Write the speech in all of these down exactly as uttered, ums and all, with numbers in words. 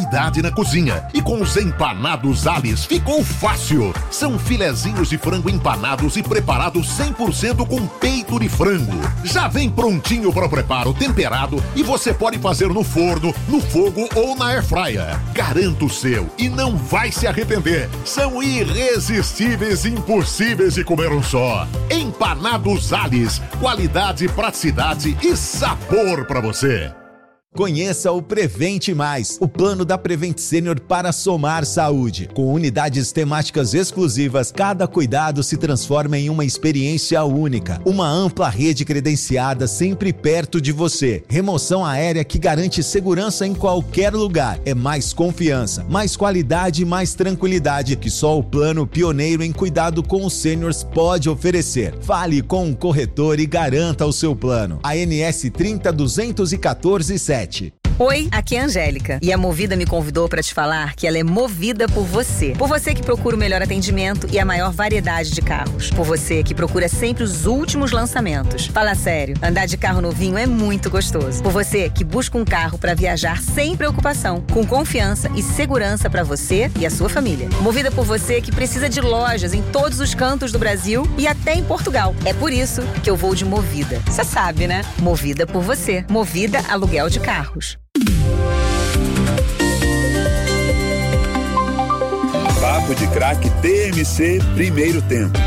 qualidade na cozinha. E com os empanados Alice ficou fácil. São filezinhos de frango empanados e preparados cem por cento com peito de frango. Já vem prontinho para o preparo, temperado, e você pode fazer no forno, no fogo ou na airfryer. Garanta o seu e não vai se arrepender. São irresistíveis e impossíveis de comer um só. Empanados Alice, qualidade, praticidade e sabor para você. Conheça o Prevente Mais, o plano da Prevent Senior para somar saúde. Com unidades temáticas exclusivas, cada cuidado se transforma em uma experiência única. Uma ampla rede credenciada sempre perto de você. Remoção aérea que garante segurança em qualquer lugar. É mais confiança, mais qualidade e mais tranquilidade que só o plano pioneiro em cuidado com os sêniors pode oferecer. Fale com um corretor e garanta o seu plano. A N S trinta duzentos e quatorze sete. Oi, aqui é a Angélica e a Movida me convidou para te falar que ela é movida por você. Por você que procura o melhor atendimento e a maior variedade de carros. Por você que procura sempre os últimos lançamentos. Fala sério, andar de carro novinho é muito gostoso. Por você que busca um carro para viajar sem preocupação, com confiança e segurança para você e a sua família. Movida por você que precisa de lojas em todos os cantos do Brasil e até em Portugal. É por isso que eu vou de Movida. Você sabe, né? Movida por você. Movida Aluguel de Carros. Papo de Craque T M C, primeiro tempo.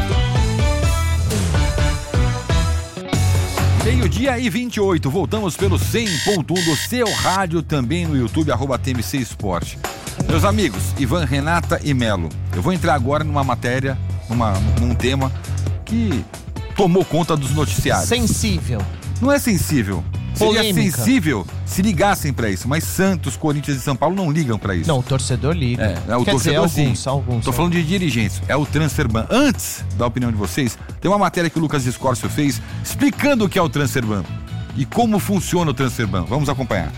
Meio-dia e vinte e oito, voltamos pelo cem ponto um do seu rádio, também no YouTube, arroba T M C Esporte. Meus amigos, Ivan, Renata e Melo, eu vou entrar agora numa matéria, numa, num tema que tomou conta dos noticiários. Sensível. Não é sensível. Seria Polêmica. sensível se ligassem pra isso, mas Santos, Corinthians e São Paulo não ligam pra isso. Não, o torcedor liga. É, é o Quer torcedor dizer, alguns, sim. alguns. Tô falando de dirigentes, é o Transferban. Antes da opinião de vocês, tem uma matéria que o Lucas Escórcio fez explicando o que é o Transferban e como funciona o Transferban. Vamos acompanhar.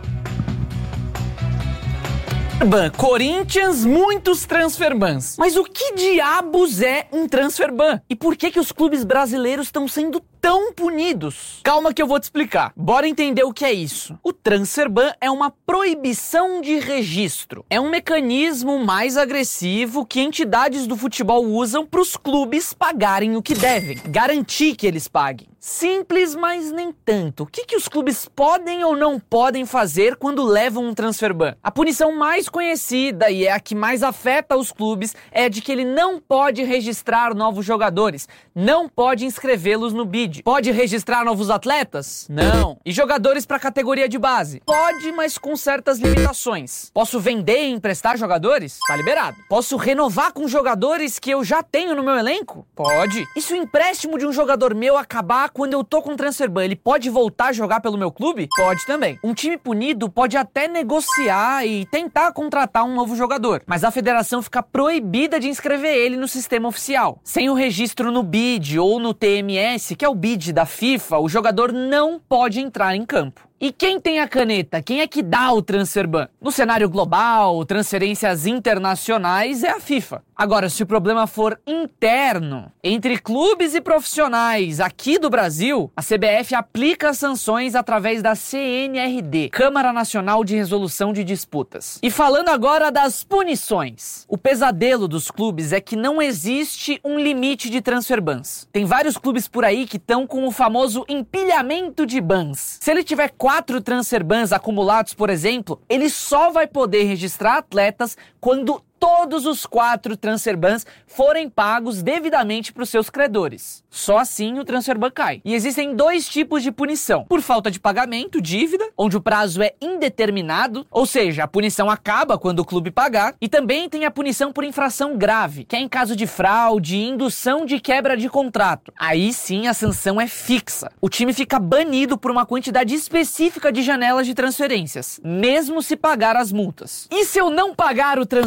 Ban, Corinthians, muitos transferbans. Mas o que diabos é um transferban? E por que que os clubes brasileiros estão sendo tão punidos? Calma que eu vou te explicar. Bora entender o que é isso. O transferban é uma proibição de registro. É um mecanismo mais agressivo que entidades do futebol usam para os clubes pagarem o que devem. Garantir que eles paguem. Simples, mas nem tanto. O que que os clubes podem ou não podem fazer quando levam um transferban? A punição mais conhecida e é a que mais afeta os clubes é de que ele não pode registrar novos jogadores, não pode inscrevê-los no B I D. Pode registrar novos atletas? Não. E jogadores para categoria de base? Pode, mas com certas limitações. Posso vender e emprestar jogadores? Tá liberado. Posso renovar com jogadores que eu já tenho no meu elenco? Pode. E se o empréstimo de um jogador meu acabar quando eu tô com transferban, ele pode voltar a jogar pelo meu clube? Pode também. Um time punido pode até negociar e tentar contratar um novo jogador, mas a federação fica proibida de inscrever ele no sistema oficial. Sem o registro no B I D ou no T M S, que é o B I D da FIFA, o jogador não pode entrar em campo. E quem tem a caneta? Quem é que dá o transferban? No cenário global, transferências internacionais, é a FIFA. Agora, se o problema for interno, entre clubes e profissionais aqui do Brasil, a C B F aplica sanções através da C N R D, Câmara Nacional de Resolução de Disputas. E falando agora das punições. O pesadelo dos clubes é que não existe um limite de transferbans. Tem vários clubes por aí que estão com o famoso empilhamento de bans. Se ele tiver quatro transferbans acumulados, por exemplo, ele só vai poder registrar atletas quando todos os quatro transferbans forem pagos devidamente para os seus credores. Só assim o transferban cai. E existem dois tipos de punição. Por falta de pagamento, dívida, onde o prazo é indeterminado, ou seja, a punição acaba quando o clube pagar. E também tem a punição por infração grave, que é em caso de fraude e indução de quebra de contrato. Aí sim a sanção é fixa. O time fica banido por uma quantidade específica de janelas de transferências, mesmo se pagar as multas. E se eu não pagar o transferban?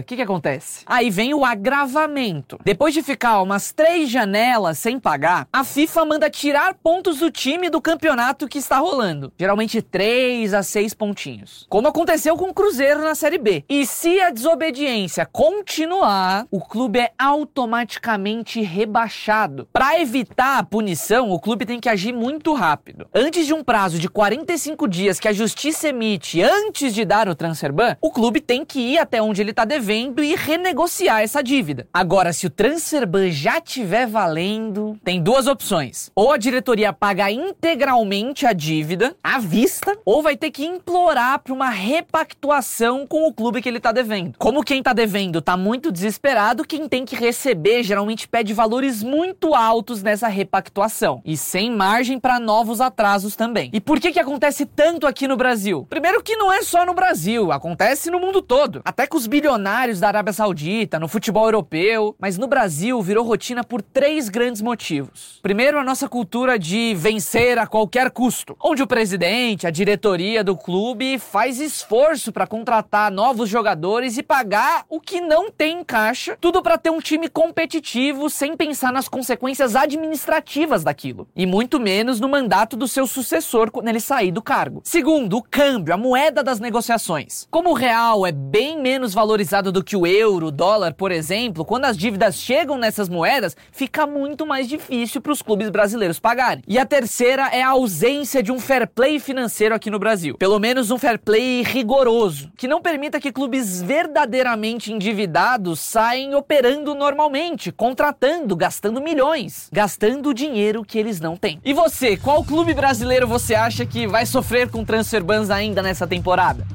o que que acontece? Aí vem o agravamento. Depois de ficar umas três janelas sem pagar, a FIFA manda tirar pontos do time do campeonato que está rolando. Geralmente três a seis pontinhos. Como aconteceu com o Cruzeiro na Série B. E se a desobediência continuar, o clube é automaticamente rebaixado. Para evitar a punição, o clube tem que agir muito rápido. Antes de um prazo de quarenta e cinco dias que a justiça emite antes de dar o transfer ban, o clube tem que ir até onde ele está devendo e renegociar essa dívida. Agora, se o transfer ban já estiver valendo, tem duas opções. Ou a diretoria paga integralmente a dívida, à vista, ou vai ter que implorar para uma repactuação com o clube que ele está devendo. Como quem está devendo está muito desesperado, quem tem que receber geralmente pede valores muito altos nessa repactuação. E sem margem para novos atrasos também. E por que que acontece tanto aqui no Brasil? Primeiro que não é só no Brasil, acontece no mundo todo. Até com os bilionários da Arábia Saudita, no futebol europeu. Mas no Brasil virou rotina por três grandes motivos. Primeiro, a nossa cultura de vencer a qualquer custo. Onde o presidente, a diretoria do clube faz esforço para contratar novos jogadores e pagar o que não tem em caixa. Tudo para ter um time competitivo sem pensar nas consequências administrativas daquilo. E muito menos no mandato do seu sucessor quando ele sair do cargo. Segundo, o câmbio, a moeda das negociações. Como o real é bem menos valorizado do que o euro, o dólar, por exemplo, quando as dívidas chegam nessas moedas, fica muito mais difícil para os clubes brasileiros pagarem. E a terceira é a ausência de um fair play financeiro aqui no Brasil. Pelo menos um fair play rigoroso, que não permita que clubes verdadeiramente endividados saem operando normalmente, contratando, gastando milhões, gastando o dinheiro que eles não têm. E você, qual clube brasileiro você acha que vai sofrer com transfer bans ainda nessa temporada?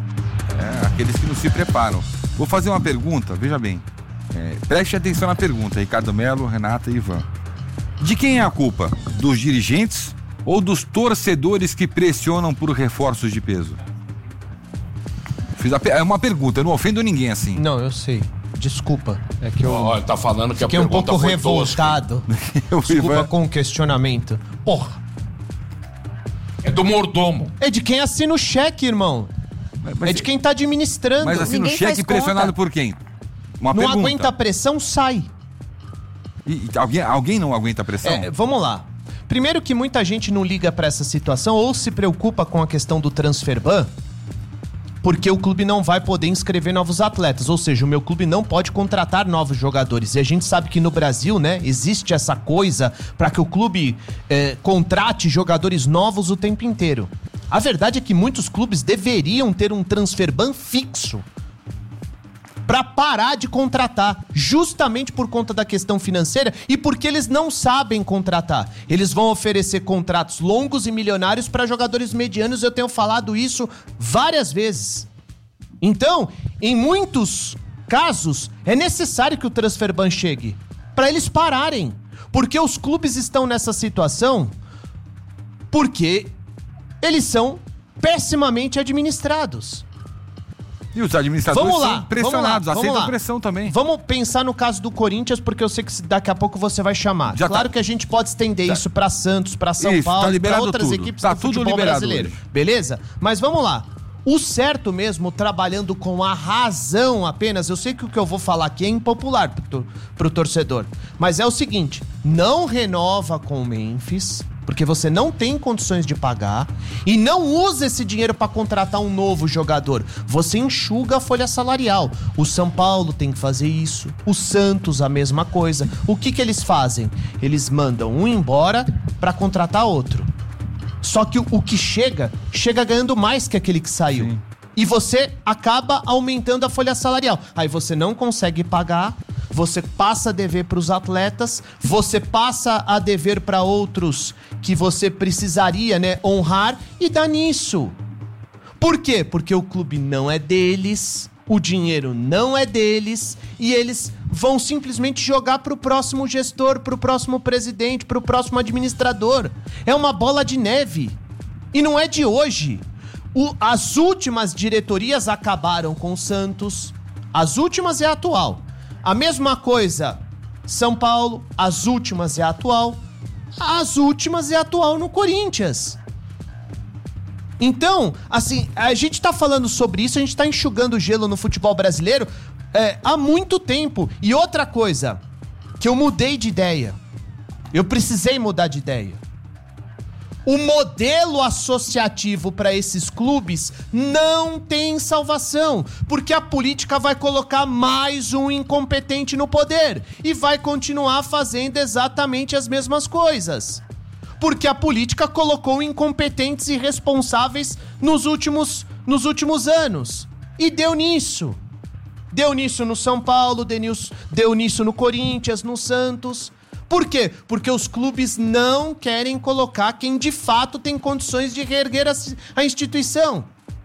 É, aqueles que não se preparam. Vou fazer uma pergunta, veja bem. É, preste atenção na pergunta, Ricardo Melo, Renata e Ivan. De quem é a culpa? Dos dirigentes ou dos torcedores que pressionam por reforços de peso? Fiz a, é uma pergunta, eu não ofendo ninguém assim. Não, eu sei. Desculpa. É que eu. Oh, tá falando que fiquei a um pouco foi revoltado. Desculpa Ivan... com o questionamento. Porra. É do mordomo. É de quem assina o cheque, irmão. Mas, é de quem tá administrando. Mas assina o cheque pressionado por quem? Uma não pergunta. Aguenta a pressão, sai. E, e alguém, alguém não aguenta a pressão? É, vamos lá. Primeiro que muita gente não liga pra essa situação ou se preocupa com a questão do transfer ban, porque o clube não vai poder inscrever novos atletas, ou seja, o meu clube não pode contratar novos jogadores. E a gente sabe que no Brasil, né, existe essa coisa para que o clube é, contrate jogadores novos o tempo inteiro. A verdade é que muitos clubes deveriam ter um transfer ban fixo para parar de contratar, justamente por conta da questão financeira e porque eles não sabem contratar. Eles vão oferecer contratos longos e milionários para jogadores medianos, eu tenho falado isso várias vezes. Então, em muitos casos, é necessário que o transfer ban chegue para eles pararem, porque os clubes estão nessa situação porque eles são pessimamente administrados. E os administradores vamos lá, são pressionados, vamos lá, vamos aceitam lá. pressão também. Vamos pensar no caso do Corinthians, porque eu sei que daqui a pouco você vai chamar. Já claro tá. que a gente pode estender tá. isso pra Santos, pra São isso, Paulo, tá pra outras tudo. equipes tá do tudo futebol liberado brasileiro. Hoje. Beleza? Mas vamos lá. O certo mesmo, trabalhando com a razão apenas, eu sei que o que eu vou falar aqui é impopular pro, pro torcedor, mas é o seguinte, não renova com o Memphis, porque você não tem condições de pagar, e não usa esse dinheiro para contratar um novo jogador. Você enxuga a folha salarial. O São Paulo tem que fazer isso, o Santos a mesma coisa. O que que eles fazem? Eles mandam um embora para contratar outro. Só que o, o que chega, chega ganhando mais que aquele que saiu. Sim. E você acaba aumentando a folha salarial. Aí você não consegue pagar, você passa a dever para os atletas, você passa a dever para outros que você precisaria, né, honrar, e dá nisso. Por quê? Porque o clube não é deles, o dinheiro não é deles, e eles vão simplesmente jogar pro próximo gestor, pro próximo presidente, pro próximo administrador. É uma bola de neve. E não é de hoje. O, as últimas diretorias acabaram com o Santos. As últimas é a atual. A mesma coisa, São Paulo, as últimas é a atual. As últimas é a atual no Corinthians. Então, assim, a gente tá falando sobre isso, a gente tá enxugando gelo no futebol brasileiro. é, há muito tempo. E outra coisa, que eu mudei de ideia. Eu precisei mudar de ideia. O modelo associativo para esses clubes não tem salvação, porque a política vai colocar mais um incompetente no poder e vai continuar fazendo exatamente as mesmas coisas. Porque a política colocou incompetentes e irresponsáveis nos últimos, nos últimos anos. E deu nisso. Deu nisso no São Paulo, deu nisso, deu nisso no Corinthians, no Santos. Por quê? Porque os clubes não querem colocar quem de fato tem condições de reerguer a, a instituição.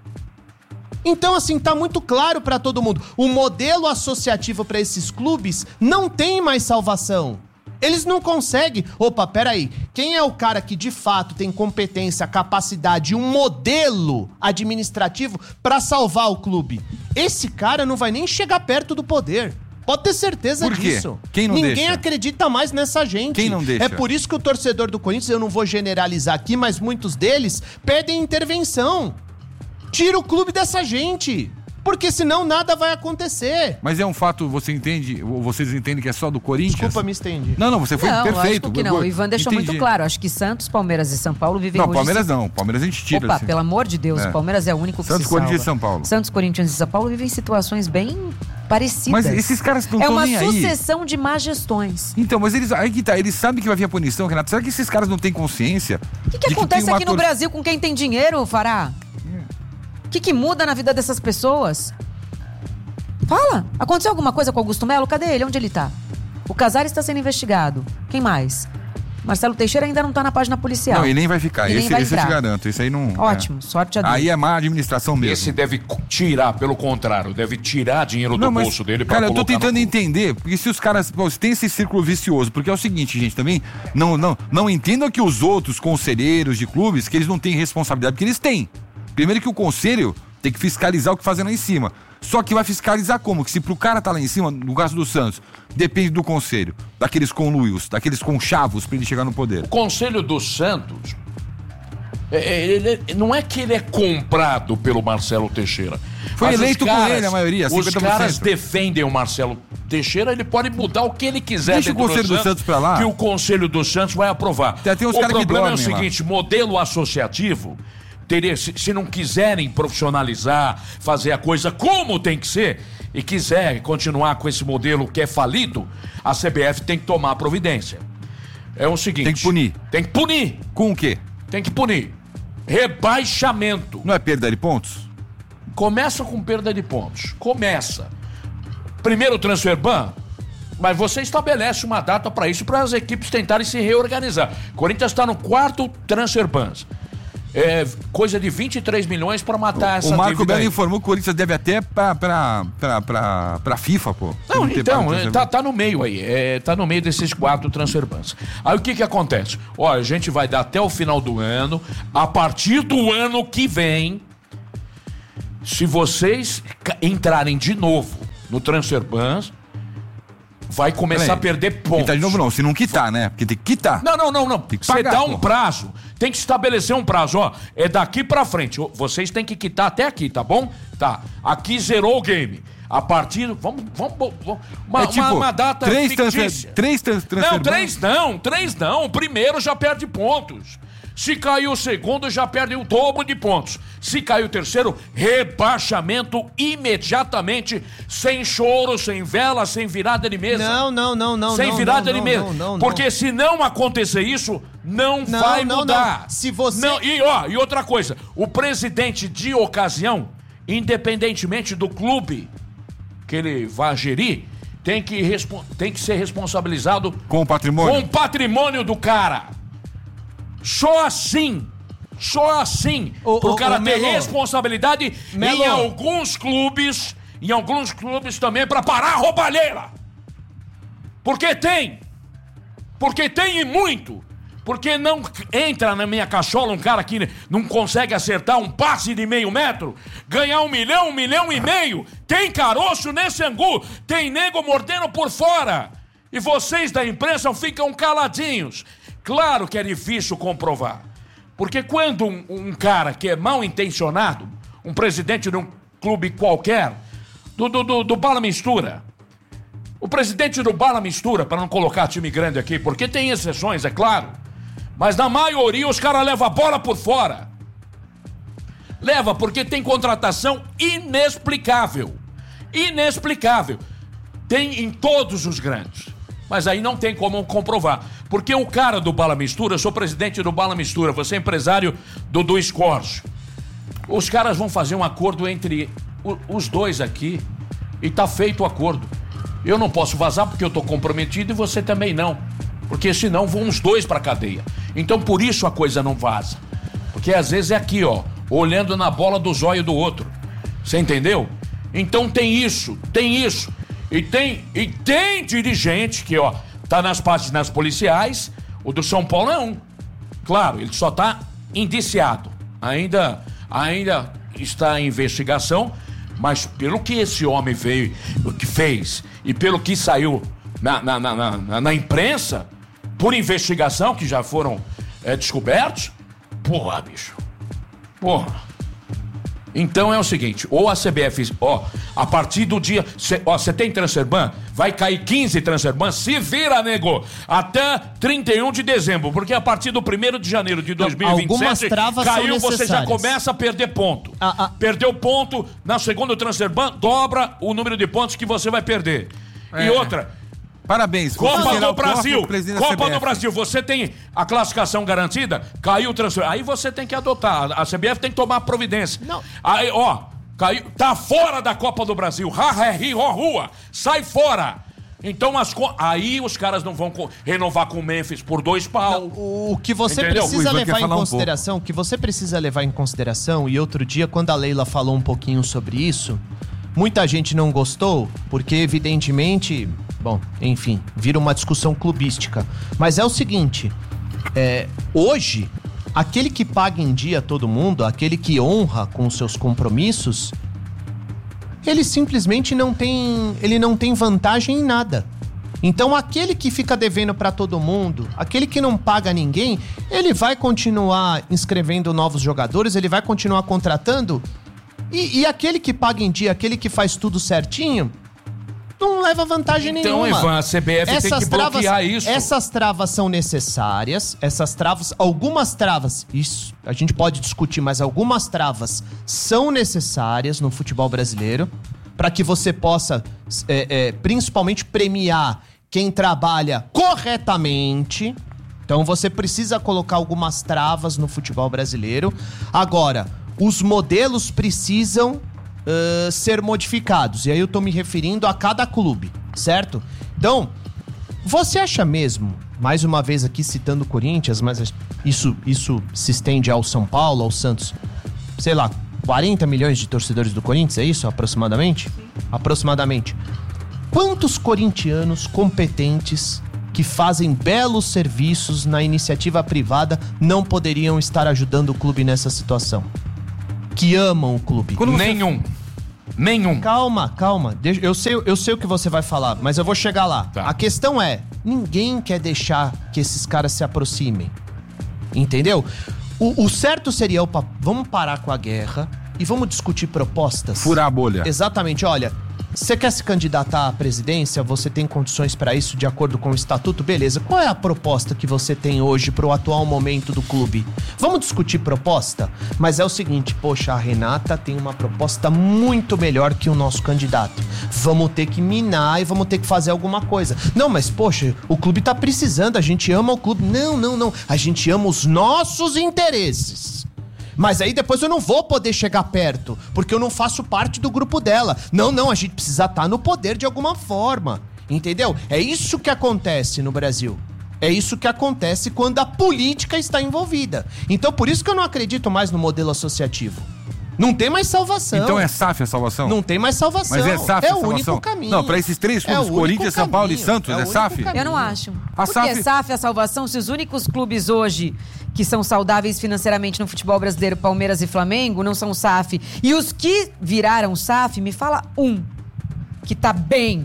Então, assim, tá muito claro pra todo mundo. O modelo associativo pra esses clubes não tem mais salvação. Eles não conseguem. Opa, peraí. Quem é o cara que de fato tem competência, capacidade e um modelo administrativo pra salvar o clube? Esse cara não vai nem chegar perto do poder. Pode ter certeza por quê? disso. Quem não Ninguém deixa? acredita mais nessa gente. Quem não deixa? É por isso que o torcedor do Corinthians, eu não vou generalizar aqui, mas muitos deles pedem intervenção. Tira o clube dessa gente. Porque senão nada vai acontecer. Mas é um fato, você entende, ou vocês entendem que é só do Corinthians? Desculpa, me estendi. Não, não, você foi não, perfeito. Lógico que não. O Ivan deixou Entendi. muito claro. Acho que Santos, Palmeiras e São Paulo vivem Não, hoje... Palmeiras se... não. Palmeiras a gente tira. Opa, assim. pelo amor de Deus, É. o Palmeiras é o único que Santos, se salva. Corinthians e São Paulo. Santos, Corinthians e São Paulo vivem situações bem parecidas. Mas esses caras não É estão uma nem aí. sucessão de má gestões. Então, mas eles, aí que tá, eles sabem que vai vir a punição, Renato. Será que esses caras não têm consciência? O que, que de acontece tem uma aqui no tor- Brasil com quem tem dinheiro, Fará? O que, que muda na vida dessas pessoas? Fala. Aconteceu alguma coisa com o Augusto Melo? Cadê ele? Onde ele tá? O Casares está sendo investigado. Quem mais? Marcelo Teixeira ainda não tá na página policial. Não, e nem vai ficar. E nem Esse, vai esse eu te entrar. garanto. Esse aí não. Ótimo, é. sorte a Deus. Aí é má administração mesmo. Esse deve tirar, pelo contrário, deve tirar dinheiro do Não, mas, bolso dele pra cara, eu tô colocar no tentando clube. entender, porque se os caras, pô, se tem esse círculo vicioso, porque é o seguinte, gente, também, não, não, não entendam que os outros conselheiros de clubes, que eles não têm responsabilidade, porque eles têm. Primeiro que o conselho tem que fiscalizar o que fazem lá em cima. Só que vai fiscalizar como? Que se pro cara tá lá em cima, no caso do Santos, depende do conselho, daqueles conluios, daqueles conchavos pra ele chegar no poder. O Conselho do Santos, é, é, ele, não é que ele é comprado pelo Marcelo Teixeira. Foi Mas os eleito com ele, a maioria, Os cinquenta por cento. caras defendem o Marcelo Teixeira, ele pode mudar o que ele quiser. Deixa o dentro Conselho do Santos pra lá. Que o Conselho do Santos vai aprovar. Tem até uns o caras que problema é o dormem lá. seguinte, modelo associativo... Teria, se, se não quiserem profissionalizar, fazer a coisa como tem que ser, e quiser continuar com esse modelo que é falido, a C B F tem que tomar providência. É o seguinte... Tem que punir. Tem que punir. Com o quê? Tem que punir. Rebaixamento. Não é perda de pontos? Começa com perda de pontos. Começa. Primeiro transfer ban, mas você estabelece uma data para isso, para as equipes tentarem se reorganizar. Corinthians está no quarto transfer ban. É coisa de vinte e três milhões para matar essa O Marco dívida Belo aí. informou que o Corinthians deve até pra, pra, pra, pra, pra FIFA, pô. Não, ter então, pago é, transfer tá, ban. tá no meio aí, é, tá no meio desses quatro transfer bans. Aí o que que acontece? Olha, a gente vai dar até o final do ano, a partir do ano que vem, se vocês ca- entrarem de novo no transfer bans, vai começar Peraí, a perder pontos. Quitar de novo não, se não quitar, né? Porque tem que quitar. Não, não, não, não. Tem que Você pagar, dá um pô. prazo. Tem que estabelecer um prazo, ó. É daqui pra frente. Ó, vocês têm que quitar até aqui, tá bom? Tá. Aqui zerou o game. A partir... Vamos... vamos, vamos uma, É tipo, uma, uma data três transfer, fictícia. três trans- transfer Não, ban. três não. Três não. O primeiro já perde pontos. Se cair o segundo, já perde o dobro de pontos. Se cair o terceiro, rebaixamento imediatamente, sem choro, sem vela, sem virada de mesa. Não, não, não, não. Sem não, virada não, de mesa. não, não, não. Porque se não acontecer isso, não, Não, vai não, mudar. não. Se você- Não, e, ó, e outra coisa, o presidente de ocasião, independentemente do clube que ele vai gerir, tem que, respo- tem que ser responsabilizado Com o patrimônio? com o patrimônio do cara. Só assim. Só assim. Ô, pro ô, cara ô, ter Melo. responsabilidade Melo. em alguns clubes, em alguns clubes também, pra parar a roubalheira. Porque tem. Porque tem e muito. Porque não entra na minha cachola um cara que não consegue acertar um passe de meio metro, ganhar um milhão, um milhão e meio. Tem caroço nesse angu, tem nego mordendo por fora. E vocês da imprensa ficam caladinhos. Claro que é difícil comprovar. Porque quando um, um cara que é mal intencionado, um presidente de um clube qualquer, do, do, do, do Bala Mistura. O presidente do Bala Mistura, para não colocar time grande aqui, porque tem exceções, é claro. Mas na maioria os caras levam a bola por fora. Leva porque tem contratação inexplicável. Inexplicável. Tem em todos os grandes. Mas aí não tem como comprovar. Porque o cara do Bala Mistura, eu sou presidente do Bala Mistura, você é empresário do, do Escorço. Os caras vão fazer um acordo entre o, os dois aqui e tá feito o acordo. Eu não posso vazar porque eu tô comprometido e você também não. Porque senão vão os dois pra cadeia. Então por isso a coisa não vaza. Porque às vezes é aqui, ó, olhando na bola do zóio do outro. Você entendeu? Então tem isso, tem isso. E tem, e tem dirigente que, ó, tá nas páginas policiais, o do São Paulo é um. Claro, ele só tá indiciado. Ainda, ainda está em investigação, mas pelo que esse homem veio, o que fez, e pelo que saiu na, na, na, na, na imprensa, por investigação, que já foram é, descobertos, porra, bicho. Porra. Então é o seguinte, ou a C B F, ó, a partir do dia, cê, ó, você tem Transferban, vai cair quinze Transferban, se vira, nego, até trinta e um de dezembro, porque a partir do primeiro de janeiro de dois mil e vinte e sete, caiu, você já começa a perder ponto. Ah, ah. Perdeu ponto, na segunda Transferban, dobra o número de pontos que você vai perder. É. E outra... Parabéns. Copa do Brasil, Copa do Brasil, você tem a classificação garantida, caiu o transfer, aí você tem que adotar, a C B F tem que tomar providência. Não. Aí, ó, caiu, tá fora da Copa do Brasil, ha, ha, ri, ho, rua, sai fora. Então, as, aí os caras não vão renovar com o Memphis por dois pau. Não, o que você Entendeu? precisa levar em consideração, o um que você precisa levar em consideração, e outro dia, quando a Leila falou um pouquinho sobre isso, muita gente não gostou, porque evidentemente... Bom, enfim, vira uma discussão clubística. Mas é o seguinte, é, hoje, aquele que paga em dia todo mundo, aquele que honra com os seus compromissos, ele simplesmente não tem, ele não tem vantagem em nada. Então, aquele que fica devendo pra todo mundo, aquele que não paga ninguém, ele vai continuar inscrevendo novos jogadores, ele vai continuar contratando, e, e aquele que paga em dia, aquele que faz tudo certinho... não leva vantagem então, nenhuma. Então, Ivan, a C B F essas tem que travas, bloquear isso. Essas travas são necessárias, essas travas, algumas travas, isso a gente pode discutir, mas algumas travas são necessárias no futebol brasileiro para que você possa, é, é, principalmente, premiar quem trabalha corretamente. Então, você precisa colocar algumas travas no futebol brasileiro. Agora, os modelos precisam... Uh, ser modificados. E aí eu tô me referindo a cada clube, certo? Então, você acha mesmo, mais uma vez aqui citando o Corinthians, mas isso, isso se estende ao São Paulo, ao Santos, sei lá, quarenta milhões de torcedores do Corinthians, é isso aproximadamente? Sim. Aproximadamente. Quantos corintianos competentes que fazem belos serviços na iniciativa privada não poderiam estar ajudando o clube nessa situação? Que amam o clube. Quando Nenhum. Nenhum. Calma, calma. Eu sei, eu sei o que você vai falar, mas eu vou chegar lá. Tá. A questão é, ninguém quer deixar que esses caras se aproximem. Entendeu? O, o certo seria, opa, vamos parar com a guerra e vamos discutir propostas. Furar a bolha. Exatamente, olha... Você quer se candidatar à presidência? Você tem condições para isso de acordo com o estatuto? Beleza. Qual é a proposta que você tem hoje para o atual momento do clube? Vamos discutir proposta? Mas é o seguinte, poxa, a Renata tem uma proposta muito melhor que o nosso candidato. Vamos ter que minar e vamos ter que fazer alguma coisa. Não, mas poxa, o clube tá precisando, a gente ama o clube. Não, não, não. A gente ama os nossos interesses. Mas aí depois eu não vou poder chegar perto, porque eu não faço parte do grupo dela. Não, não, a gente precisa estar no poder de alguma forma, entendeu? É isso que acontece no Brasil. É isso que acontece quando a política está envolvida. Então por isso que eu não acredito mais no modelo associativo. Não tem mais salvação. Então é S A F a salvação? Não tem mais salvação. Mas é S A F é a salvação? É o único caminho. Não, para esses três clubes, é Corinthians, São Paulo e Santos, é, é S A F? Eu não acho. A Porque é S A F a salvação se os únicos clubes hoje que são saudáveis financeiramente no futebol brasileiro, Palmeiras e Flamengo, não são S A F. E os que viraram S A F, me fala um que tá bem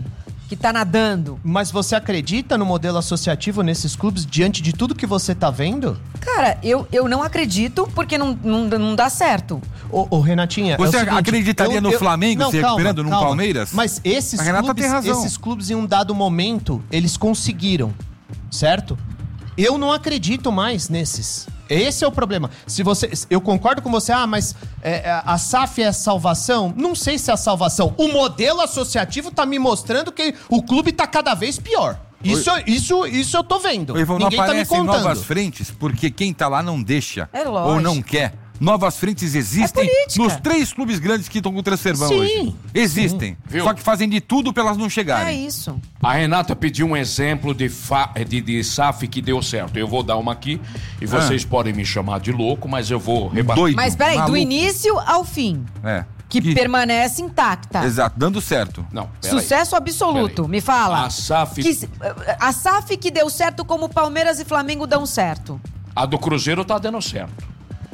que tá nadando. Mas você acredita no modelo associativo nesses clubes diante de tudo que você tá vendo? Cara, eu, eu não acredito porque não, não, não dá certo. Ô, ô Renatinha... Você é o seguinte, acreditaria eu, no eu, Flamengo não, se calma, recuperando no calma. Palmeiras? Mas esses A Renata clubes, tem razão. esses clubes em um dado momento, eles conseguiram, certo? Eu não acredito mais nesses. Esse é o problema. Se você, eu concordo com você, ah, mas é, a S A F é a salvação? Não sei se é a salvação. O modelo associativo tá me mostrando que o clube tá cada vez pior. Isso, isso, isso eu tô vendo. O Ivan, não Ninguém tá me aparecem contando. novas frentes porque quem tá lá não deixa. É lógico. Ou não quer. Novas frentes existem É política. nos três clubes grandes que estão com o transfervão Sim, hoje. Existem. Viu? Só que fazem de tudo pra elas não É chegarem. isso. A Renata pediu um exemplo de, fa- de, de S A F que deu certo. Eu vou dar uma aqui e vocês podem me chamar de louco, mas eu vou rebater. Doido. Mas peraí, do maluco. início ao fim, É. que, permanece intacta. Exato, dando certo. Não, peraí. Sucesso absoluto, Peraí. me fala. A S A F... Que, a S A F que deu certo como Palmeiras e Flamengo dão certo. A do Cruzeiro tá dando certo.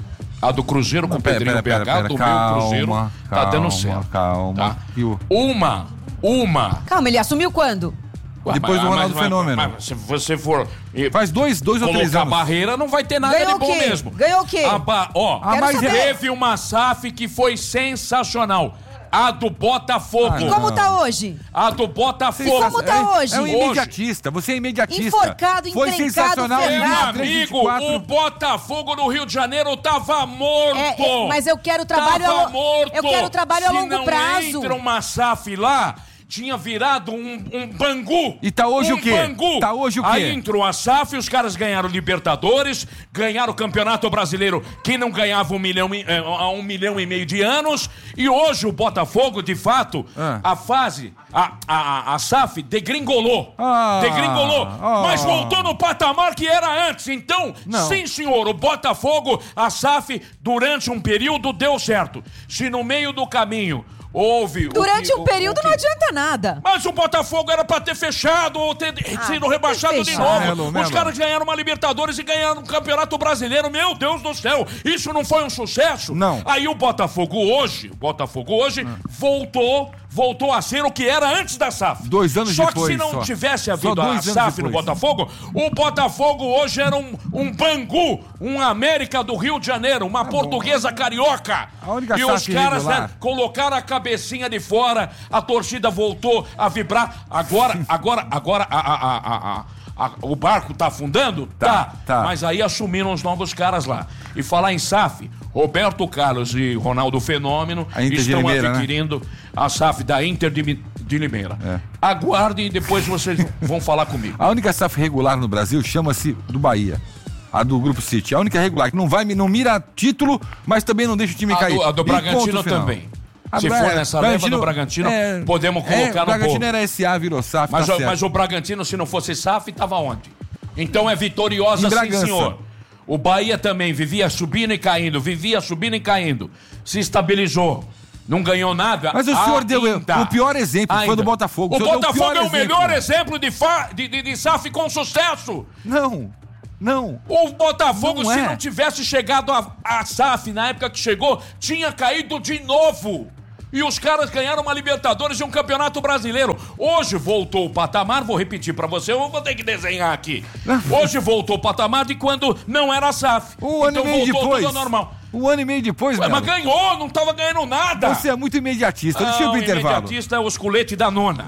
A do Cruzeiro com o pera, Pedrinho pera, B H, pera, do calma, meu Cruzeiro, tá calma, dando certo. calma. Tá? E o- Uma, uma... Calma, ele assumiu quando? Ué, Depois do Ronaldo Fenômeno. Mas, se você for eh, Faz dois, dois ou três colocar anos. barreira, não vai ter nada Ganhou de bom o quê? mesmo. Ganhou o quê? A ba- ó, Ah, mas saber. teve uma S A F que foi sensacional. A do Botafogo. E como tá hoje? A do Botafogo. E como tá hoje? É um Hoje. imediatista, você é imediatista. Enforcado, Foi encrencado, sensacional. Meu ferrado. amigo, três, vinte e quatro. o Botafogo no Rio de Janeiro tava morto. É, é, mas eu quero trabalho tava a lo- morto. eu quero trabalho a Se longo não prazo. entra uma S A F lá, tinha virado um, um Bangu. E tá hoje um o quê? Bangu. Tá hoje o quê? Aí entrou a S A F, os caras ganharam Libertadores, ganharam o Campeonato Brasileiro, que não ganhava um milhão, e- eh, há um milhão e meio de anos. E hoje o Botafogo, de fato, Ah. a fase, a, a, a S A F degringolou. Ah. degringolou. Ah. Mas voltou no patamar que era antes. Então, Não. sim, senhor, o Botafogo, a S A F, durante um período deu certo. Se no meio do caminho houve... o Durante que- um o- período o que- não adianta nada. Mas o Botafogo era pra ter fechado ou ter Ah, sido rebaixado ter de fechado. novo. Melo, Os Melo. caras ganharam uma Libertadores e ganharam um Campeonato Brasileiro. Meu Deus do céu, isso não foi um sucesso? Não. Aí o Botafogo hoje, o Botafogo hoje voltou, voltou a ser o que era antes da S A F. Dois anos só depois, que se não só. tivesse Só havido a dois S A anos F no depois. Botafogo, o Botafogo hoje era um, um Bangu, um América do Rio de Janeiro, uma portuguesa carioca. A única E S A os F caras, regular. né, colocaram a cabecinha de fora, a torcida voltou a vibrar. Agora, agora, agora, a, a, a, a, a, o barco tá afundando? Tá, tá. Mas aí assumiram os novos caras lá. E falar em S A F, Roberto Carlos e Ronaldo Fenômeno A Inter de estão Limeira, né? adquirindo a S A F da Inter de, Mi- de Limeira. É. Aguardem e depois vocês vão falar comigo. A única S A F regular no Brasil chama-se do Bahia. A do Grupo City. A única regular que não vai, não mira título, mas também não deixa o time A cair. do, a do E Bragantino ponto final. também. A Se do- for é, nessa leva do Bragantino, é, podemos é, colocar o no Bragantino bolo. era S A, virou S A F, Mas, tá o- certo. mas o Bragantino, se não fosse S A F, estava onde? Então é vitoriosa, Em sim, Bragança. senhor. O Bahia também vivia subindo e caindo, vivia subindo e caindo. Se estabilizou. Não ganhou nada. Mas o senhor deu ainda. o pior exemplo, foi Ainda. do Botafogo. O, O senhor deu o Botafogo pior é o exemplo. melhor exemplo de, fa- de, de, de S A F com sucesso. Não, não. O Botafogo, Não se é. não tivesse chegado a, a S A F na época que chegou, tinha caído de novo. E os caras ganharam uma Libertadores e um Campeonato Brasileiro. Hoje voltou o patamar, vou repetir pra você, eu vou ter que desenhar aqui. Hoje voltou o patamar de quando não era S A F. Um ano então e meio voltou depois. tudo ao normal. Um ano e meio depois, Ué, Melo. mas ganhou, não tava ganhando nada. Você é muito imediatista. Deixa eu ir Ah, pro o intervalo. imediatista é os coletes da nona.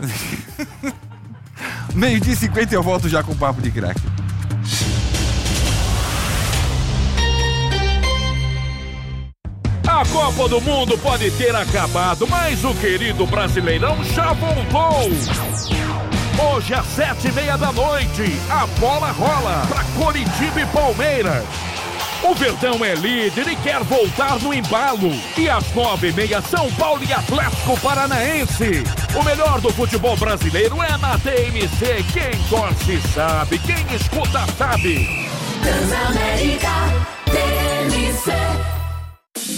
Meio-dia e cinquenta eu volto já com o Papo de Craque. A Copa do Mundo pode ter acabado, mas o querido Brasileirão já voltou. Hoje às sete e meia da noite, a bola rola pra Coritiba e Palmeiras. O Verdão é líder e quer voltar no embalo. E às nove e meia, São Paulo e Atlético Paranaense. O melhor do futebol brasileiro é na T M C. Quem torce sabe, quem escuta sabe. Transamérica, T M C.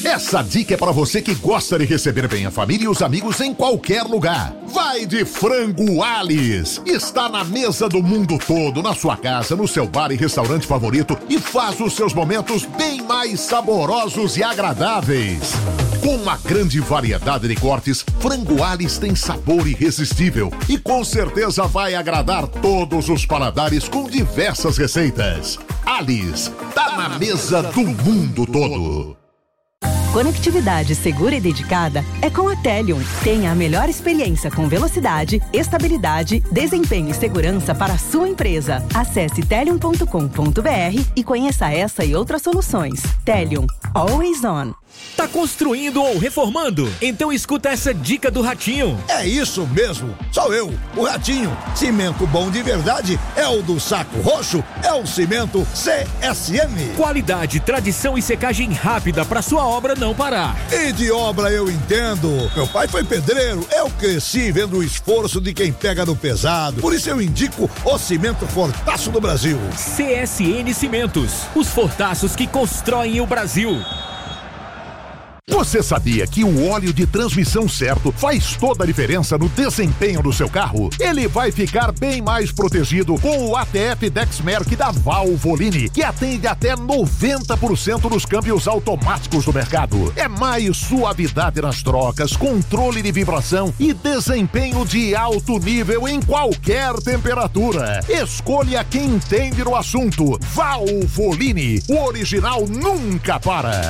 Essa dica é para você que gosta de receber bem a família e os amigos em qualquer lugar. Vai de Frango Alice. Está na mesa do mundo todo, na sua casa, no seu bar e restaurante favorito e faz os seus momentos bem mais saborosos e agradáveis. Com uma grande variedade de cortes, Frango Alice tem sabor irresistível e com certeza vai agradar todos os paladares com diversas receitas. Alice, tá na mesa do mundo todo. Conectividade segura e dedicada é com a Telium. Tenha a melhor experiência com velocidade, estabilidade, desempenho e segurança para a sua empresa. Acesse telium ponto com ponto br e conheça essa e outras soluções. Telium, always on. Tá construindo ou reformando? Então escuta essa dica do Ratinho. É isso mesmo, sou eu, o Ratinho. Cimento bom de verdade é o do Saco Roxo, é o Cimento C S M. Qualidade, tradição e secagem rápida para sua obra não parar. E de obra eu entendo. Meu pai foi pedreiro, eu cresci vendo o esforço de quem pega no pesado. Por isso eu indico o Cimento Fortaço do Brasil. C S N Cimentos, os fortaços que constroem o Brasil. Você sabia que o óleo de transmissão certo faz toda a diferença no desempenho do seu carro? Ele vai ficar bem mais protegido com o A T F Dexmerc da Valvoline, que atende até noventa por cento dos câmbios automáticos do mercado. É mais suavidade nas trocas, controle de vibração e desempenho de alto nível em qualquer temperatura. Escolha quem entende no assunto. Valvoline, o original nunca para.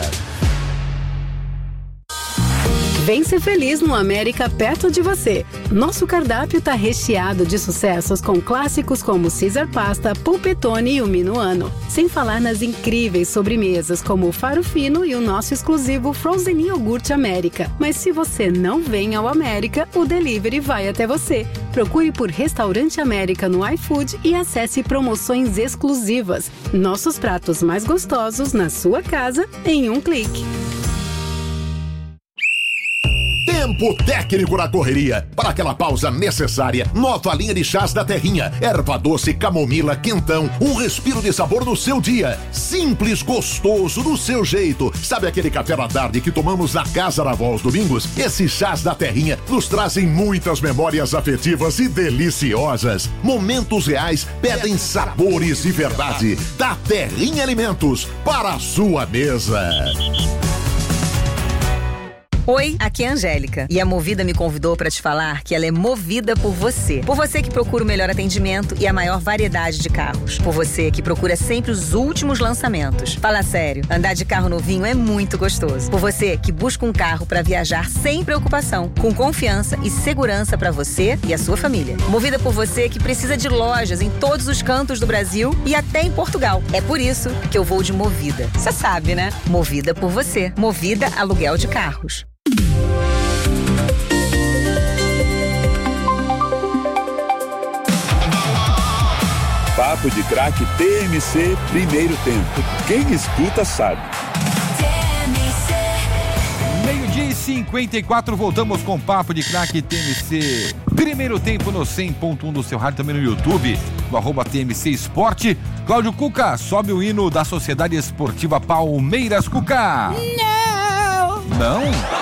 Vem ser feliz no América perto de você. Nosso cardápio tá recheado de sucessos com clássicos como Caesar Pasta, Pulpetone e o Minuano. Sem falar nas incríveis sobremesas como o Faro Fino e o nosso exclusivo Frozen Iogurte América. Mas se você não vem ao América, o delivery vai até você. Procure por Restaurante América no iFood e acesse promoções exclusivas. Nossos pratos mais gostosos na sua casa em um clique. Tempo técnico na correria. Para aquela pausa necessária, nova linha de chás da Terrinha. Erva doce, camomila, quentão. Um respiro de sabor no seu dia. Simples, gostoso, do seu jeito. Sabe aquele café da tarde que tomamos na casa da avó aos domingos? Esses chás da Terrinha nos trazem muitas memórias afetivas e deliciosas. Momentos reais pedem sabores de verdade. Da Terrinha Alimentos, para a sua mesa. Oi, aqui é a Angélica e a Movida me convidou para te falar que ela é movida por você. Por você que procura o melhor atendimento e a maior variedade de carros. Por você que procura sempre os últimos lançamentos. Fala sério, andar de carro novinho é muito gostoso. Por você que busca um carro para viajar sem preocupação, com confiança e segurança para você e a sua família. Movida por você que precisa de lojas em todos os cantos do Brasil e até em Portugal. É por isso que eu vou de Movida. Você sabe, né? Movida por você. Movida Aluguel de Carros. Papo de Craque T M C Primeiro Tempo. Quem escuta sabe. Meio-dia e cinquenta e quatro, voltamos com Papo de Craque T M C Primeiro Tempo no cem ponto um do seu rádio, também no YouTube, no arroba T M C Esporte. Cláudio Cuca, sobe o hino da Sociedade Esportiva Palmeiras, Cuca. Não! Não?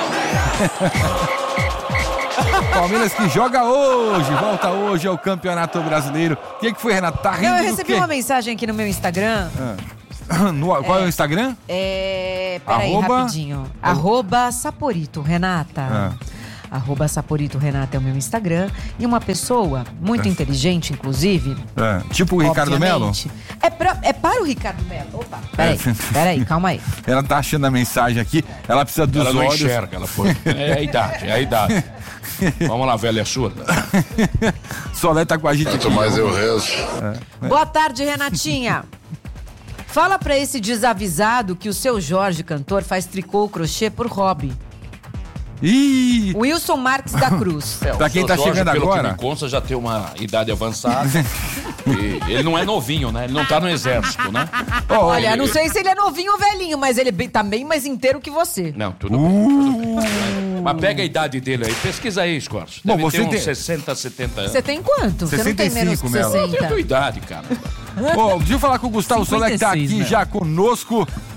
Palmeiras que joga hoje, volta hoje ao Campeonato Brasileiro. O que, que foi, Renato? Tá rindo? Não, eu do recebi quê? uma mensagem aqui no meu Instagram. Ah. No, qual é, é o Instagram? É. Peraí, Arroba... rapidinho. Arroba Saporito, Renata. Ah. Arroba Saporito Renata é o meu Instagram. E uma pessoa muito é. inteligente, inclusive. É. Tipo o Ricardo Melo? É, pra, é para o Ricardo Melo. Opa, peraí, é. peraí, calma aí. Ela tá achando a mensagem aqui, ela precisa dos ela não olhos. Enxerga, ela foi. É a idade, é a idade. Vamos lá, velha surda. Solé tá com a gente Quanto aqui. mais eu rezo. É. Boa tarde, Renatinha. Fala pra esse desavisado que o seu Jorge, cantor, faz tricô ou crochê por hobby. Ih! Wilson Marques da Cruz. É, pra quem tá Jorge, chegando pelo agora. Que me consta, já tem uma idade avançada. E ele não é novinho, né? Ele não tá no exército, né? Olha, ele... não sei se ele é novinho ou velhinho, mas ele tá bem mais inteiro que você. Não, tudo uh. bem, tudo bem. Mas pega a idade dele aí, pesquisa aí, Scorcio. Deve Bom, você ter uns tem... sessenta, setenta anos. Você tem quanto? Você não tem menos que sessenta. Eu tenho a tua idade, cara. Ó, deixa eu falar com o Gustavo Solé, que tá aqui né? já conosco.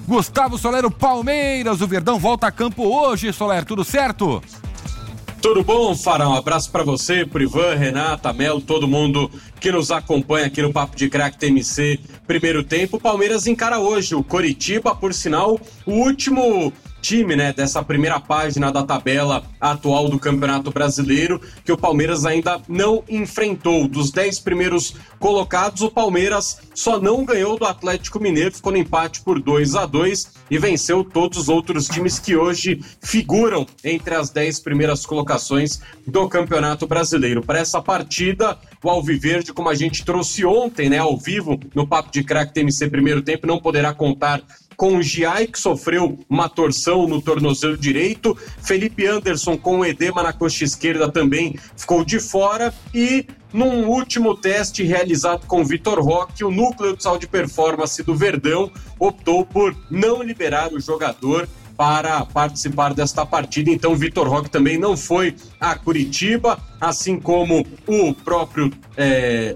Gustavo Soler, o Palmeiras, o Verdão volta a campo hoje, Soler, tudo certo? Tudo bom, Fará? Um abraço pra você, pro Ivan, Renata, Melo, todo mundo que nos acompanha aqui no Papo de Craque T M C. Primeiro tempo, o Palmeiras encara hoje o Coritiba, por sinal, o último time, né, dessa primeira página da tabela atual do Campeonato Brasileiro, que o Palmeiras ainda não enfrentou. Dos dez primeiros colocados, o Palmeiras só não ganhou do Atlético Mineiro, ficou no empate por dois a dois e venceu todos os outros times que hoje figuram entre as dez primeiras colocações do Campeonato Brasileiro. Para essa partida, o Alviverde, como a gente trouxe ontem, né, ao vivo, no Papo de Craque T M C primeiro tempo, não poderá contar com o Giai, que sofreu uma torção no tornozelo direito. Felipe Anderson, com o edema na coxa esquerda, também ficou de fora. E num último teste realizado com o Vitor Roque, o núcleo de saúde e performance do Verdão optou por não liberar o jogador para participar desta partida. Então o Vitor Roque também não foi a Curitiba, assim como o próprio... É...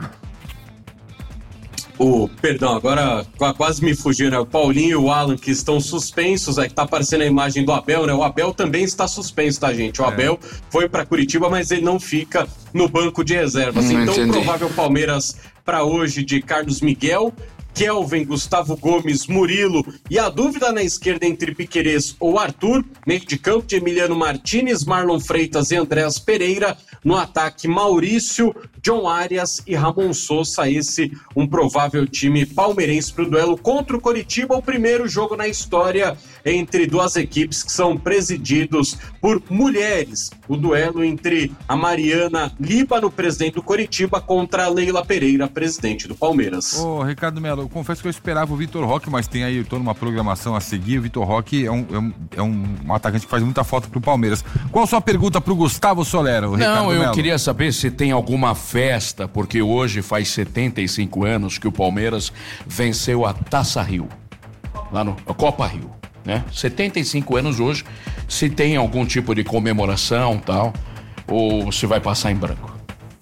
O, perdão, agora quase me fugiu, né? O Paulinho e o Alan, que estão suspensos, é que tá aparecendo a imagem do Abel, né? O Abel também está suspenso, tá, gente? O é. Abel foi para Curitiba, mas ele não fica no banco de reservas. Hum, então, o provável Palmeiras para hoje de Carlos Miguel, Kelvin, Gustavo Gomes, Murilo e a dúvida na esquerda entre Piquerez ou Arthur, meio de campo de Emiliano Martinez, Marlon Freitas e Andréas Pereira, no ataque Maurício, John Arias e Ramon Sousa, esse um provável time palmeirense para o duelo contra o Coritiba, o primeiro jogo na história entre duas equipes que são presididos por mulheres, o duelo entre a Mariana Líbano, presidente do Coritiba, contra a Leila Pereira, presidente do Palmeiras. Ô, Ricardo Melo, eu confesso que eu esperava o Vitor Roque, mas tem aí toda uma programação a seguir. O Vitor Roque é um, é um, é um atacante que faz muita falta pro Palmeiras. Qual a sua pergunta pro Gustavo Soler, o Ricardo Não, eu Melo? queria saber se tem alguma festa, porque hoje faz setenta e cinco anos que o Palmeiras venceu a Taça Rio, lá no a Copa Rio, né? setenta e cinco anos hoje, se tem algum tipo de comemoração, tal, ou se vai passar em branco.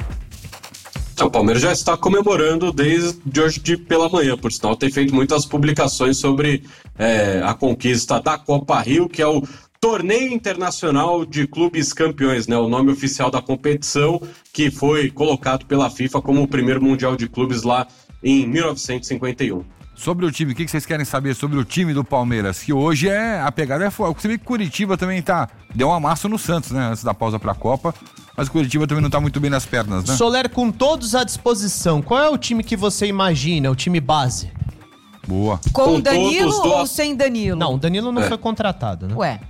O Palmeiras já está comemorando desde hoje de pela manhã, por sinal, tem feito muitas publicações sobre é, a conquista da Copa Rio, que é o Torneio Internacional de Clubes Campeões, né? O nome oficial da competição, que foi colocado pela FIFA como o primeiro Mundial de Clubes lá em mil novecentos e cinquenta e um. Sobre o time, o que vocês querem saber sobre o time do Palmeiras? Que hoje é a pegada é forte. Você vê que Curitiba também tá. Deu um amasso no Santos, né? Antes da pausa pra Copa. Mas o Curitiba também não tá muito bem nas pernas, né? Soler, com todos à disposição, qual é o time que você imagina, o time base? Boa. Com, Com o Danilo todos, ou sem Danilo? Não, o Danilo não É. foi contratado, né? Ué.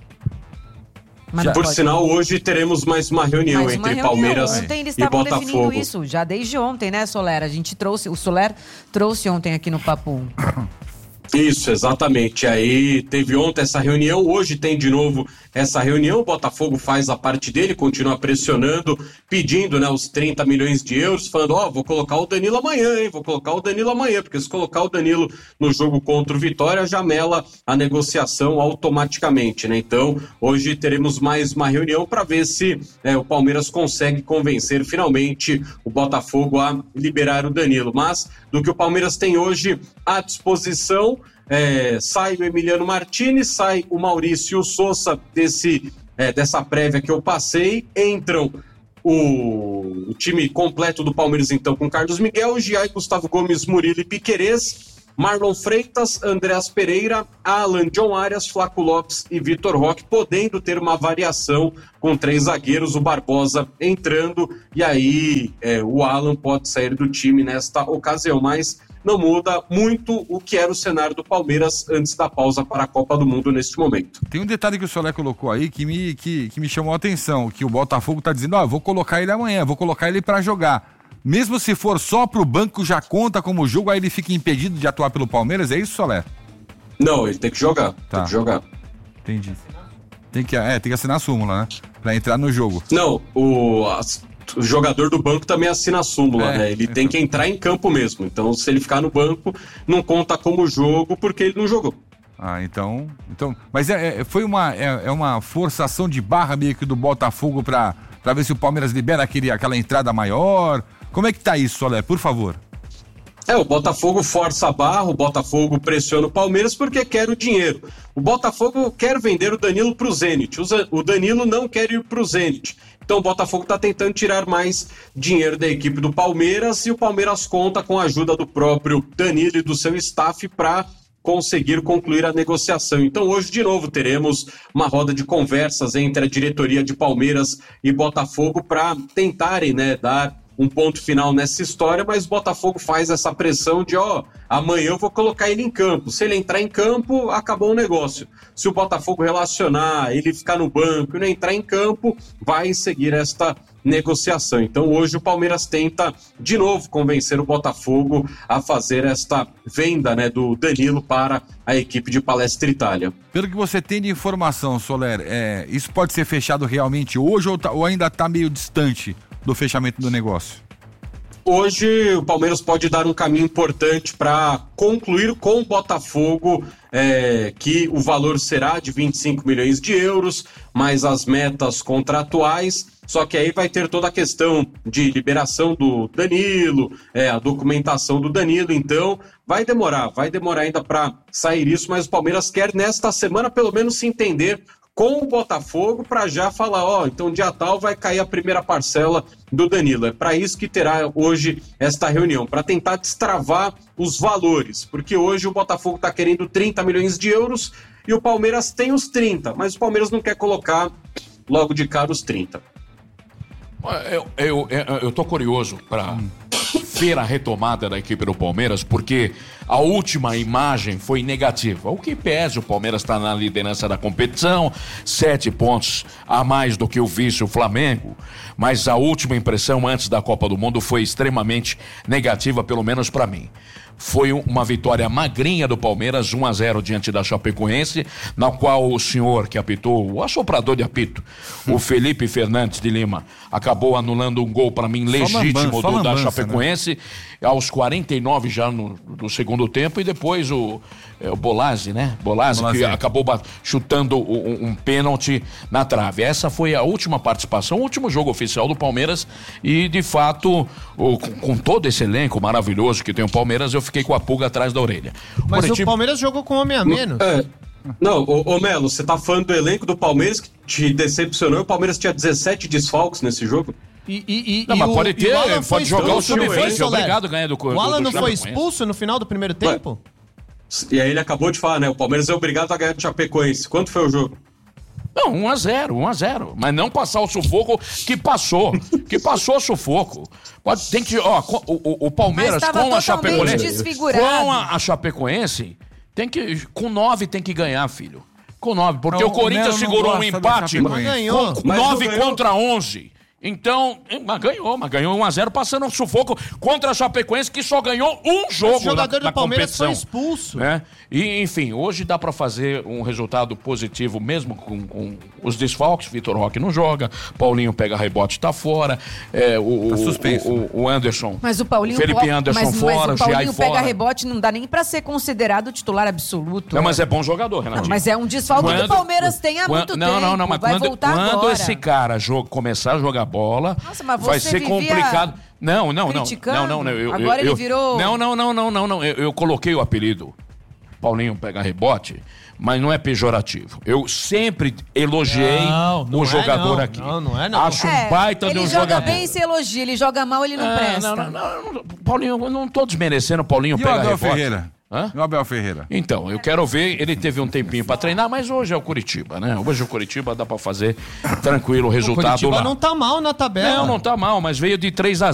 Mas Já. não Por pode. sinal, hoje teremos mais uma reunião Mais uma entre reunião. Palmeiras Ontem eles e estavam definindo Botafogo. isso, já desde ontem, né, Soler? A gente trouxe, o Soler trouxe ontem aqui no Papo. Isso, exatamente. Aí teve ontem essa reunião, hoje tem de novo essa reunião. O Botafogo faz a parte dele, continua pressionando, pedindo, né, os trinta milhões de euros, falando, ó, oh, vou colocar o Danilo amanhã, hein, vou colocar o Danilo amanhã, porque se colocar o Danilo no jogo contra o Vitória, já mela a negociação automaticamente, né? Então, hoje teremos mais uma reunião para ver se é, o Palmeiras consegue convencer finalmente o Botafogo a liberar o Danilo. Mas, do que o Palmeiras tem hoje à disposição, É, sai o Emiliano Martinez, sai o Maurício Sousa desse, é, dessa prévia que eu passei, entram o, o time completo do Palmeiras então com Carlos Miguel, Giai, Gustavo Gomes, Murilo e Piquerez, Marlon Freitas, Andréas Pereira, Alan, John Arias, Flaco Lopes e Vitor Roque, podendo ter uma variação com três zagueiros, o Barbosa entrando, e aí é, o Alan pode sair do time nesta ocasião, mas não muda muito o que era o cenário do Palmeiras antes da pausa para a Copa do Mundo neste momento. Tem um detalhe que o Soler colocou aí que me, que, que me chamou a atenção, que o Botafogo tá dizendo, ó, oh, vou colocar ele amanhã, vou colocar ele para jogar. Mesmo se for só pro banco, já conta como jogo, aí ele fica impedido de atuar pelo Palmeiras, é isso, Soler? Não, ele tem que jogar, tá. tem que jogar. Entendi. Tem que, é, tem que assinar a súmula, né? Pra entrar no jogo. Não, o... As... O jogador do banco também assina a súmula, é, né? Ele tem que entrar em campo mesmo. Então, se ele ficar no banco, não conta como jogo porque ele não jogou. Ah, então... então mas é, é, foi uma, é, é uma forçação de barra meio que do Botafogo pra, pra ver se o Palmeiras libera aquele, aquela entrada maior. Como é que tá isso, Soler? Por favor. É, o Botafogo força a barra, o Botafogo pressiona o Palmeiras porque quer o dinheiro. O Botafogo quer vender o Danilo para o Zenit, o Danilo não quer ir para o Zenit. Então o Botafogo está tentando tirar mais dinheiro da equipe do Palmeiras e o Palmeiras conta com a ajuda do próprio Danilo e do seu staff para conseguir concluir a negociação. Então hoje de novo teremos uma roda de conversas entre a diretoria de Palmeiras e Botafogo para tentarem, né, dar um ponto final nessa história, mas o Botafogo faz essa pressão de, ó, amanhã eu vou colocar ele em campo. Se ele entrar em campo, acabou o negócio. Se o Botafogo relacionar, ele ficar no banco e não entrar em campo, vai seguir esta negociação. Então hoje o Palmeiras tenta de novo convencer o Botafogo a fazer esta venda, né, do Danilo para a equipe de Palestra Itália. Pelo que você tem de informação, Soler, é, isso pode ser fechado realmente hoje ou, tá, ou ainda está meio distante do fechamento do negócio? Hoje o Palmeiras pode dar um caminho importante para concluir com o Botafogo é, que o valor será de vinte e cinco milhões de euros, mais as metas contratuais, só que aí vai ter toda a questão de liberação do Danilo, é, a documentação do Danilo, então vai demorar, vai demorar ainda para sair isso, mas o Palmeiras quer nesta semana pelo menos se entender com o Botafogo para já falar, ó, então dia tal vai cair a primeira parcela do Danilo. É para isso que terá hoje esta reunião, para tentar destravar os valores, porque hoje o Botafogo está querendo trinta milhões de euros e o Palmeiras tem os trinta, mas o Palmeiras não quer colocar logo de cara os trinta. Eu, eu, eu, eu tô curioso para ver a retomada da equipe do Palmeiras, porque a última imagem foi negativa. O que pese, o Palmeiras está na liderança da competição, sete pontos a mais do que o vice, o Flamengo, mas a última impressão antes da Copa do Mundo foi extremamente negativa, pelo menos para mim. Foi uma vitória magrinha do Palmeiras, um a zero diante da Chapecoense, na qual o senhor que apitou, o assoprador de apito, o Felipe Fernandes de Lima, acabou anulando um gol para mim legítimo lambança, do, da lambança, Chapecoense, né? Aos quarenta e nove já no, do segundo tempo, e depois o, é, o Bolazzi, né? Bolazzi, Bolazzi. que acabou chutando um, um pênalti na trave. Essa foi a última participação, o último jogo oficial do Palmeiras, e de fato, o, com, com todo esse elenco maravilhoso que tem o Palmeiras, eu fiquei com a pulga atrás da orelha. Mas Curitiba... o Palmeiras jogou com homem a menos. É. Não, ô, ô Melo, você tá falando do elenco do Palmeiras que te decepcionou. O Palmeiras tinha dezessete desfalques nesse jogo. E, e, e, não, e mas o, pode ter, pode jogar o sub vinte, é obrigado a ganhar do O Alan do, do não foi Chapecoense. expulso no final do primeiro tempo? E aí ele acabou de falar, né? O Palmeiras é obrigado a ganhar do Chapecoense. Quanto foi o jogo? Não, um a zero, um a zero. Mas não passar o sufoco que passou. Que passou o sufoco. Pode, tem que, ó, o, o, o Palmeiras com a Chapecoense. Com a, a Chapecoense, tem que, com nove tem que ganhar, filho. Com nove, porque não, o Corinthians segurou um empate com nove contra onze. Então, mas ganhou, mas ganhou um a zero passando um sufoco contra a Chapecoense, que só ganhou um jogo. O jogador na, na do Palmeiras competição. foi expulso. É? E, enfim, hoje dá pra fazer um resultado positivo mesmo com, com os desfalques. Vitor Roque não joga, Paulinho pega rebote, tá fora. É, o, tá suspenso, o, o, o Anderson. Mas o Paulinho Felipe Anderson mas, fora, mas o Paulinho Giai pega fora. rebote, não dá nem pra ser considerado titular absoluto. Não, mas é bom jogador, Renatinho. Não, mas é um desfalque quando, que o Palmeiras tem há quando, muito não, tempo. Não, não, mas vai quando, voltar quando agora. esse cara joga, começar a jogar bola, Nossa, mas vai você ser complicado. Não, não, não. criticando? Não, não, não. Eu, Agora eu, ele eu, virou... Não, não, não, não, não, não. Eu, eu coloquei o apelido Paulinho pega rebote, mas não é pejorativo. Eu sempre elogiei não, não o é jogador não. aqui. Não, não é não. Acho É, um baita de um ele joga jogador. bem e se elogia, ele joga mal, ele não Ah, presta. não, não, não, Paulinho, eu não tô desmerecendo o Paulinho E o pega Abel rebote. Ferreira? Hã? E o Abel Ferreira? Então, eu quero ver, ele teve um tempinho pra treinar, mas hoje é o Curitiba, né? Hoje o Curitiba dá pra fazer tranquilo o O resultado Curitiba lá. não tá mal na tabela. Não, não tá mal, mas veio de três a